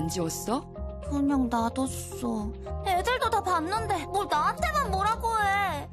안 지웠어? 그냥 놔뒀어. 애들도 다 봤는데 뭘 나한테만 뭐라고 해.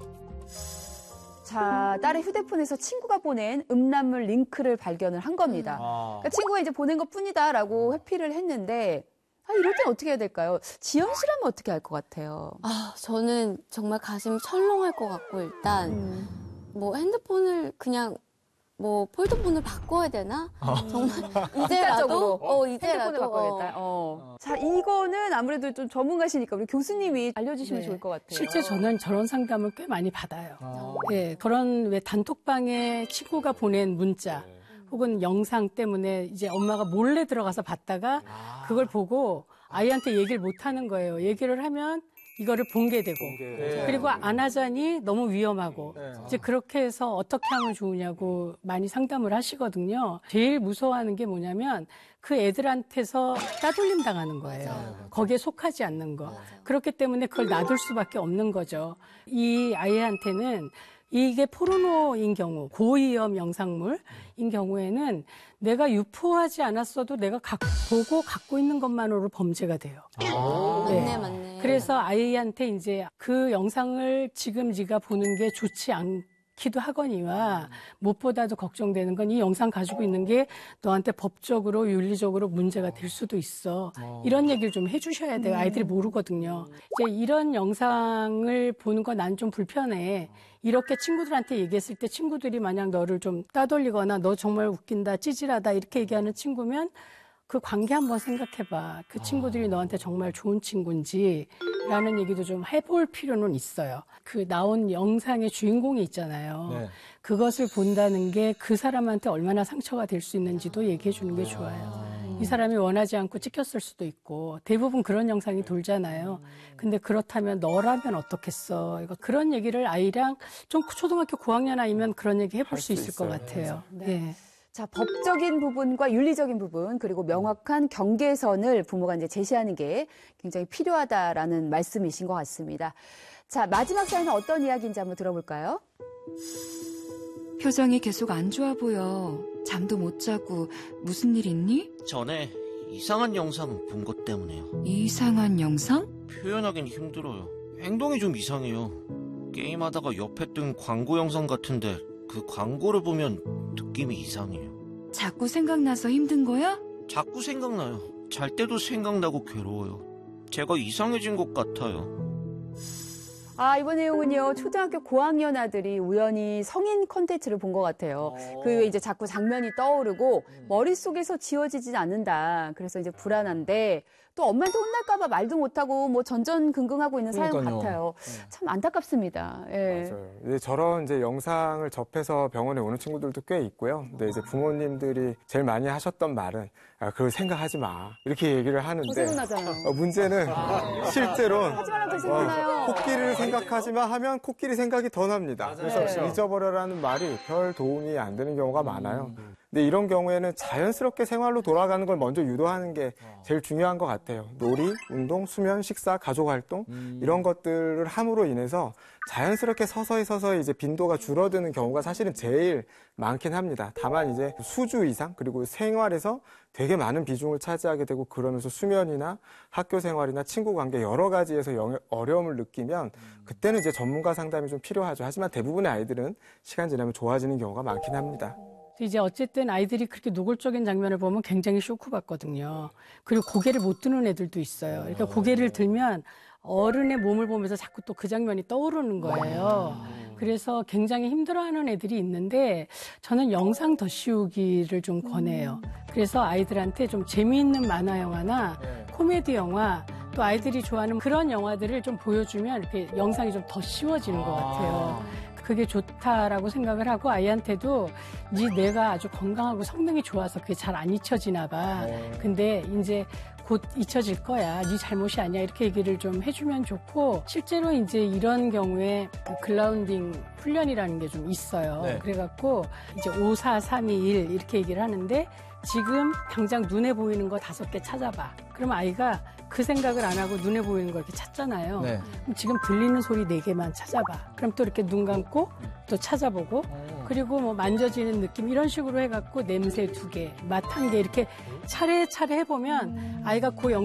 자, 딸의 휴대폰에서 친구가 보낸 음란물 링크를 발견을 한 겁니다. 그러니까 친구가 이제 보낸 것 뿐이다라고 회피를 했는데 이럴 땐 어떻게 해야 될까요? 지연 씨라면 어떻게 할 것 같아요? 저는 정말 가슴이 철렁할 것 같고 일단 뭐 핸드폰을 그냥 뭐 폴더폰을 바꿔야 되나? 정말 이제라도 핸드폰을 바꿔야겠다. 자, 이거는 아무래도 좀 전문가시니까 우리 교수님이 알려주시면 좋을 것 같아요. 실제 저는 저런 상담을 꽤 많이 받아요. 네, 그런 왜 단톡방에 친구가 보낸 문자 혹은 영상 때문에 이제 엄마가 몰래 들어가서 봤다가 그걸 보고 아이한테 얘기를 못 하는 거예요. 얘기를 하면 이거를 봉개되고 그리고 안 하자니 너무 위험하고 이제 그렇게 해서 어떻게 하면 좋으냐고 많이 상담을 하시거든요. 제일 무서워하는 게 뭐냐면 그 애들한테서 따돌림 당하는 거예요. 거기에 속하지 않는 거. 그렇기 때문에 그걸 놔둘 수밖에 없는 거죠. 이 아이한테는 이게 포르노인 경우, 고위험 영상물인 경우에는 내가 유포하지 않았어도 내가 보고 갖고 있는 것만으로 범죄가 돼요. 맞네. 그래서 아이한테 이제 그 영상을 지금 네가 보는 게 좋지 않기도 하거니와 무엇보다도 걱정되는 건 이 영상 가지고 있는 게 너한테 법적으로 윤리적으로 문제가 될 수도 있어. 이런 얘기를 좀 해주셔야 돼요. 아이들이 모르거든요. 이제 이런 영상을 보는 건 난 좀 불편해. 이렇게 친구들한테 얘기했을 때 친구들이 만약 너를 좀 따돌리거나 너 정말 웃긴다, 찌질하다 이렇게 얘기하는 친구면 그 관계 한번 생각해봐. 그 친구들이 너한테 정말 좋은 친구인지 라는 얘기도 좀 해볼 필요는 있어요. 그 나온 영상의 주인공이 있잖아요. 그것을 본다는 게 그 사람한테 얼마나 상처가 될 수 있는지도 얘기해 주는 게 좋아요. 이 사람이 원하지 않고 찍혔을 수도 있고 대부분 그런 영상이 돌잖아요. 근데 그렇다면 너라면 어떻겠어. 그런 얘기를 아이랑 좀 초등학교 고학년 아이면 그런 얘기 해볼 수 있을 것 같아요. 네. 자, 법적인 부분과 윤리적인 부분 그리고 명확한 경계선을 부모가 이제 제시하는 게 굉장히 필요하다라는 말씀이신 것 같습니다. 자, 마지막 사연은 어떤 이야기인지 한번 들어볼까요? 표정이 계속 안 좋아 보여. 잠도 못 자고 무슨 일 있니? 전에 이상한 영상 본 것 때문에요. 이상한 영상? 표현하긴 힘들어요. 행동이 좀 이상해요. 게임하다가 옆에 뜬 광고 영상 같은데 그 광고를 보면 느낌이 이상해요. 자꾸 생각나서 힘든 거야? 자꾸 생각나요. 잘 때도 생각나고 괴로워요. 제가 이상해진 것 같아요. 이번 내용은요, 초등학교 고학년 아들이 우연히 성인 콘텐츠를 본 것 같아요. 그 외에 이제 자꾸 장면이 떠오르고 머릿속에서 지워지진 않는다. 그래서 이제 불안한데 또 엄마한테 혼날까봐 말도 못하고 뭐 전전긍긍하고 있는 사연 같아요. 참 안타깝습니다. 예. 맞아요. 이제 저런 이제 영상을 접해서 병원에 오는 친구들도 꽤 있고요. 근데 이제 부모님들이 제일 많이 하셨던 말은 그걸 생각하지 마. 이렇게 얘기를 하는데 생각나잖아요. 문제는 실제로 하지 말라고 생각나요. 코끼리를 생각하지 마 하면 코끼리 생각이 더 납니다. 그래서 잊어버려라는 말이 별 도움이 안 되는 경우가 많아요. 근데 이런 경우에는 자연스럽게 생활로 돌아가는 걸 먼저 유도하는 게 제일 중요한 것 같아요. 놀이, 운동, 수면, 식사, 가족 활동 이런 것들을 함으로 인해서 자연스럽게 서서히 이제 빈도가 줄어드는 경우가 사실은 제일 많긴 합니다. 다만 이제 수주 이상 그리고 생활에서 되게 많은 비중을 차지하게 되고 그러면서 수면이나 학교 생활이나 친구 관계 여러 가지에서 어려움을 느끼면 그때는 이제 전문가 상담이 좀 필요하죠. 하지만 대부분의 아이들은 시간 지나면 좋아지는 경우가 많긴 합니다. 이제 어쨌든 아이들이 그렇게 노골적인 장면을 보면 굉장히 쇼크받거든요. 그리고 고개를 못 드는 애들도 있어요. 그러니까 고개를 들면 어른의 몸을 보면서 자꾸 또 그 장면이 떠오르는 거예요. 그래서 굉장히 힘들어하는 애들이 있는데 저는 영상 더 씌우기를 좀 권해요. 그래서 아이들한테 좀 재미있는 만화 영화나 코미디 영화 또 아이들이 좋아하는 그런 영화들을 좀 보여주면 이렇게 영상이 좀 더 쉬워지는 것 같아요. 그게 좋다라고 생각을 하고 아이한테도 내가 아주 건강하고 성능이 좋아서 그게 잘 안 잊혀지나 봐. 근데 이제 곧 잊혀질 거야. 네 잘못이 아니야. 이렇게 얘기를 좀 해주면 좋고 실제로 이제 이런 경우에 글라운딩 훈련이라는 게 좀 있어요. 그래갖고 이제 5, 4, 3, 2, 1 이렇게 얘기를 하는데 지금 당장 눈에 보이는 거 5개 찾아봐. 그러면 아이가 그 생각을 안 하고 눈에 보이는 걸 이렇게 찾잖아요. 그럼 지금 들리는 소리 4개만 찾아봐. 그럼 또 이렇게 눈 감고 또 찾아보고 그리고 뭐 만져지는 느낌 이런 식으로 해갖고 냄새 2개, 맛 1개 이렇게 차례차례 해보면 아이가 그